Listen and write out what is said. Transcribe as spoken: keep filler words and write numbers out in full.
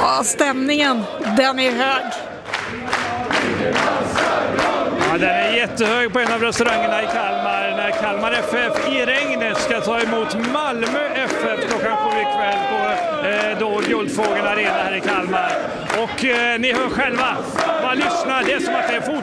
Ja, stämningen, den är hög. Ja, den är jättehög på en av restaurangerna i Kalmar när Kalmar F F i regnet ska ta emot Malmö F F klockan sju ikväll på eh, då Guldfågeln Arena här i Kalmar. Och eh, ni hör själva, bara lyssna, det är som att det är fotboll.